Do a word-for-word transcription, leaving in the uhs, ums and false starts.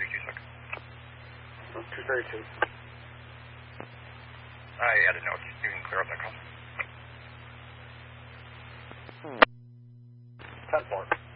two seconds. two thirty-two. I added notes. You can clear up that call. ten four.